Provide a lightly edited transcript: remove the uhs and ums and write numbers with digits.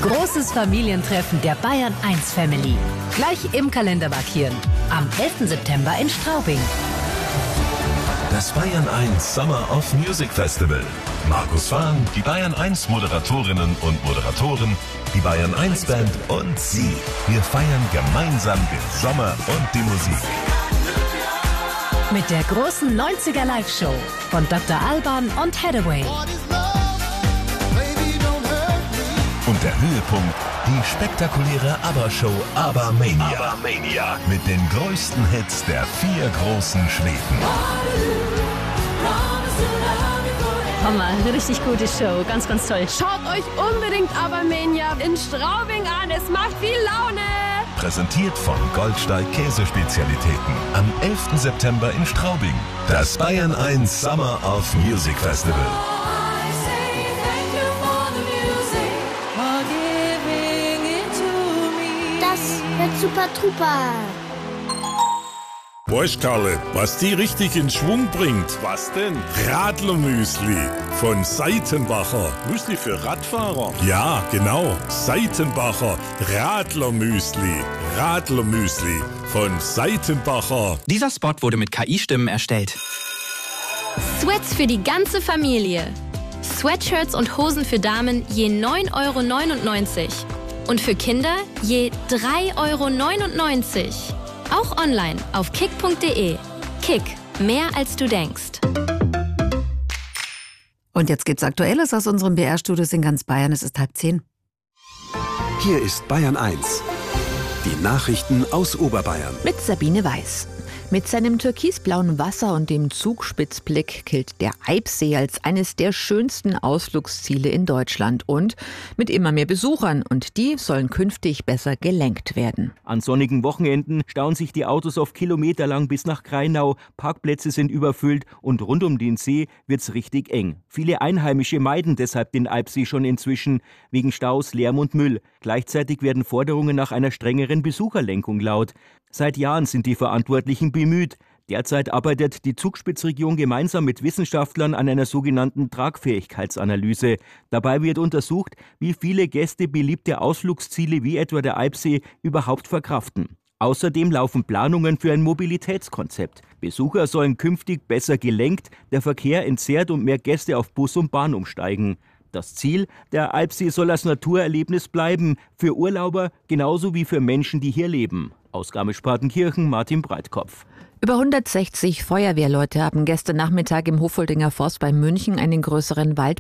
Großes Familientreffen der Bayern 1 Family. Gleich im Kalender markieren. Am 11. September in Straubing. Das Bayern 1 Summer of Music Festival. Markus Fahn, die Bayern 1 Moderatorinnen und Moderatoren, die Bayern 1 Band und Sie. Wir feiern gemeinsam den Sommer und die Musik. Mit der großen 90er Live-Show von Dr. Alban und Hathaway. Und der Höhepunkt, die spektakuläre ABBA-Show ABBA-Mania. Mit den größten Hits der 4 großen Schweden. Hammer, eine richtig gute Show, ganz, ganz toll. Schaut euch unbedingt ABBA-Mania in Straubing an, es macht viel Laune. Präsentiert von Goldsteig Käsespezialitäten. Am 11. September in Straubing. Das Bayern 1 Summer of Music Festival. Das wird super truper. Weißt Karle, was die richtig in Schwung bringt? Was denn? Radlermüsli von Seitenbacher. Müsli für Radfahrer? Ja, genau. Seitenbacher Radlermüsli. Radlermüsli von Seitenbacher. Dieser Spot wurde mit KI-Stimmen erstellt. Sweats für die ganze Familie. Sweatshirts und Hosen für Damen je 9,99 € und für Kinder je 3,99 €. Auch online auf kick.de. Kick, mehr als du denkst. Und jetzt gibt's Aktuelles aus unseren BR-Studios in ganz Bayern. Es ist 9:30. Hier ist Bayern 1. Die Nachrichten aus Oberbayern. Mit Sabine Weiß. Mit seinem türkisblauen Wasser und dem Zugspitzblick gilt der Eibsee als eines der schönsten Ausflugsziele in Deutschland und mit immer mehr Besuchern, und die sollen künftig besser gelenkt werden. An sonnigen Wochenenden stauen sich die Autos oft kilometerlang bis nach Grainau, Parkplätze sind überfüllt und rund um den See wird's richtig eng. Viele Einheimische meiden deshalb den Eibsee schon inzwischen, wegen Staus, Lärm und Müll. Gleichzeitig werden Forderungen nach einer strengeren Besucherlenkung laut. Seit Jahren sind die Verantwortlichen bemüht. Derzeit arbeitet die Zugspitzregion gemeinsam mit Wissenschaftlern an einer sogenannten Tragfähigkeitsanalyse. Dabei wird untersucht, wie viele Gäste beliebte Ausflugsziele wie etwa der Eibsee überhaupt verkraften. Außerdem laufen Planungen für ein Mobilitätskonzept. Besucher sollen künftig besser gelenkt, der Verkehr entzerrt und mehr Gäste auf Bus und Bahn umsteigen. Das Ziel, der Eibsee soll als Naturerlebnis bleiben, für Urlauber genauso wie für Menschen, die hier leben. Aus Garmisch-Partenkirchen, Martin Breitkopf. Über 160 Feuerwehrleute haben gestern Nachmittag im Hofoldinger Forst bei München einen größeren Wald